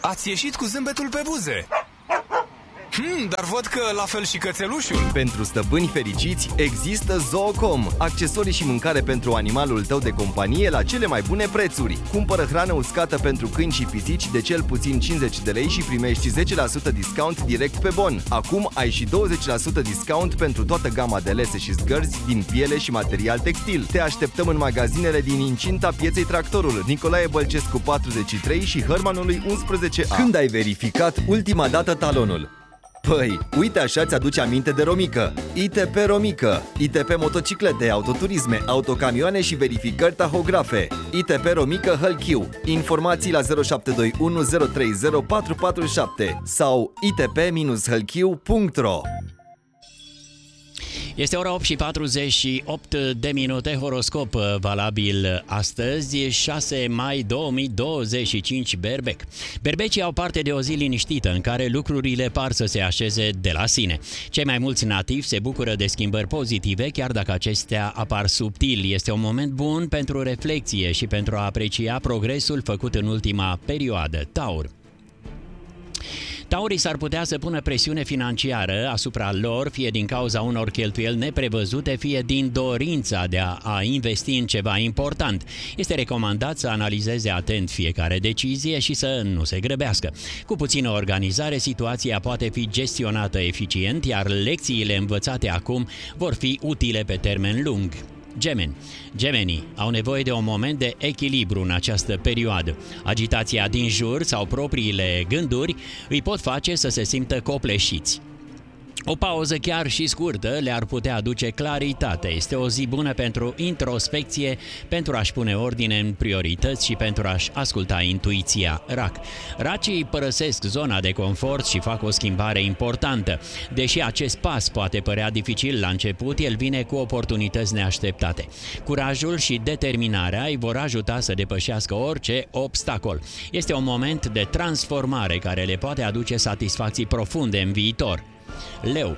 Ați ieșit cu zâmbetul pe buze. Dar văd că la fel și cățelușul. Pentru stăpâni fericiți există Zoocom, accesorii și mâncare pentru animalul tău de companie la cele mai bune prețuri. Cumpără hrană uscată pentru câini și pisici de cel puțin 50 de lei și primești 10% discount direct pe bon. Acum ai și 20% discount pentru toată gama de lese și zgărzi din piele și material textil. Te așteptăm în magazinele din incinta pieței Tractorul, Nicolae Bălcescu 43 și Hărmanului 11A. Când ai verificat ultima dată talonul? Păi, uite așa ți-aduce aminte de Romică. ITP Romică, ITP motociclete, autoturisme, autocamioane și verificări tahografe. ITP Romică Hălchiu. Informații la 0721 030 447 sau itp-hălchiu.ro. Este ora 8 și 48 de minute, horoscop valabil astăzi, 6 mai 2025, Berbec. Berbecii au parte de o zi liniștită în care lucrurile par să se așeze de la sine. Cei mai mulți nativi se bucură de schimbări pozitive, chiar dacă acestea apar subtil. Este un moment bun pentru reflexie și pentru a aprecia progresul făcut în ultima perioadă. Taur. Taurii s-ar putea să pună presiune financiară asupra lor, fie din cauza unor cheltuieli neprevăzute, fie din dorința de a investi în ceva important. Este recomandat să analizeze atent fiecare decizie și să nu se grăbească. Cu puțină organizare, situația poate fi gestionată eficient, iar lecțiile învățate acum vor fi utile pe termen lung. Gemeni. Gemenii au nevoie de un moment de echilibru în această perioadă. Agitația din jur sau propriile gânduri îi pot face să se simtă copleșiți. O pauză chiar și scurtă le-ar putea aduce claritate. Este o zi bună pentru introspecție, pentru a-și pune ordine în priorități și pentru a-și asculta intuiția. Rac. Racii părăsesc zona de confort și fac o schimbare importantă. Deși acest pas poate părea dificil la început, el vine cu oportunități neașteptate. Curajul și determinarea îi vor ajuta să depășească orice obstacol. Este un moment de transformare care le poate aduce satisfacții profunde în viitor. Leu.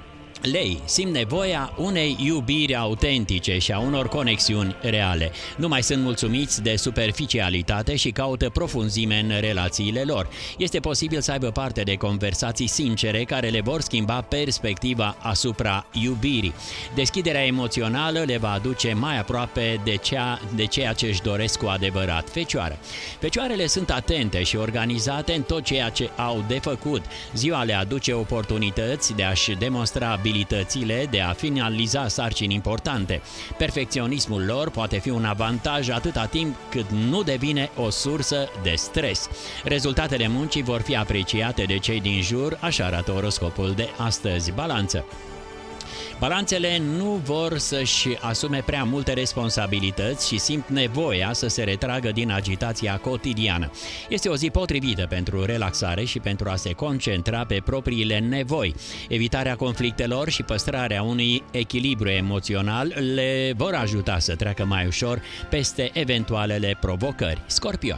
Lei simt nevoia unei iubiri autentice și a unor conexiuni reale. Nu mai sunt mulțumiți de superficialitate și caută profunzime în relațiile lor. Este posibil să aibă parte de conversații sincere care le vor schimba perspectiva asupra iubirii. Deschiderea emoțională le va aduce mai aproape de ceea ce își doresc cu adevărat. Fecioară. Fecioarele sunt atente și organizate în tot ceea ce au de făcut. Ziua le aduce oportunități de a-și demonstra abilitățile, de a finaliza sarcini importante. Perfecționismul lor poate fi un avantaj atâta timp cât nu devine o sursă de stres. Rezultatele muncii vor fi apreciate de cei din jur, așa arată oroscopul de astăzi. Balanță. Balanțele nu vor să-și asume prea multe responsabilități și simt nevoia să se retragă din agitația cotidiană. Este o zi potrivită pentru relaxare și pentru a se concentra pe propriile nevoi. Evitarea conflictelor și păstrarea unui echilibru emoțional le vor ajuta să treacă mai ușor peste eventualele provocări. Scorpion.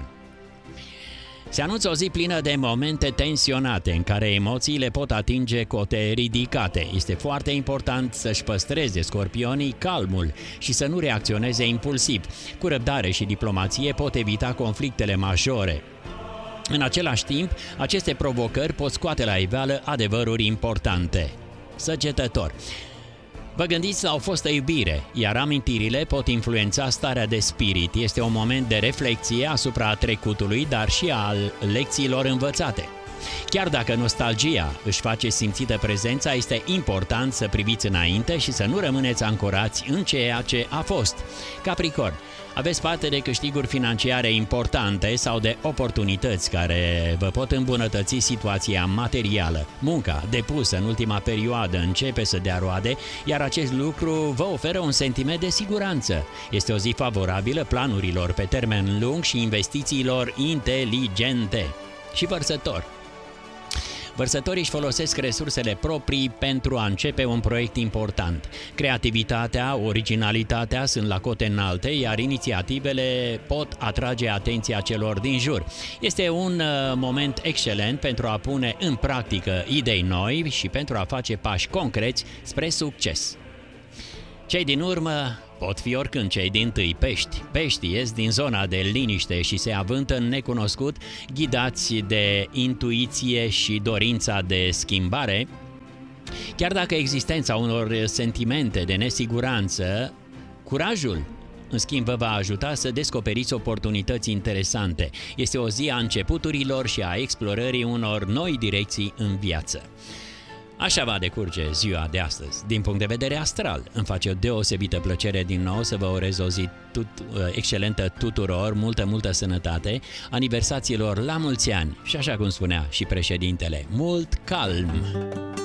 Se anunță o zi plină de momente tensionate în care emoțiile pot atinge cote ridicate. Este foarte important să-și păstreze scorpionii calmul și să nu reacționeze impulsiv. Cu răbdare și diplomație pot evita conflictele majore. În același timp, aceste provocări pot scoate la iveală adevăruri importante. Săgetător. Vă gândiți la o fostă iubire, iar amintirile pot influența starea de spirit. Este un moment de reflexie asupra trecutului, dar și al lecțiilor învățate. Chiar dacă nostalgia își face simțită prezența, este important să priviți înainte și să nu rămâneți ancorați în ceea ce a fost. Capricorn. Aveți parte de câștiguri financiare importante sau de oportunități care vă pot îmbunătăți situația materială. Munca depusă în ultima perioadă începe să dea roade, iar acest lucru vă oferă un sentiment de siguranță. Este o zi favorabilă planurilor pe termen lung și investițiilor inteligente. Și Vărsător. Vărsătorii își folosesc resursele proprii pentru a începe un proiect important. Creativitatea, originalitatea sunt la cote înalte, iar inițiativele pot atrage atenția celor din jur. Este un moment excelent pentru a pune în practică idei noi și pentru a face pași concreți spre succes. Cei din urmă pot fi oricând cei dintâi pești. Peștii ies din zona de liniște și se avântă în necunoscut, ghidați de intuiție și dorința de schimbare. Chiar dacă existența unor sentimente de nesiguranță, curajul, în schimb, vă va ajuta să descoperiți oportunități interesante. Este o zi a începuturilor și a explorării unor noi direcții în viață. Așa va decurge ziua de astăzi. Din punct de vedere astral, îmi face o deosebită plăcere din nou să vă urez o zi excelentă tuturor, multă sănătate, aniversațiilor la mulți ani și, așa cum spunea și președintele, mult calm!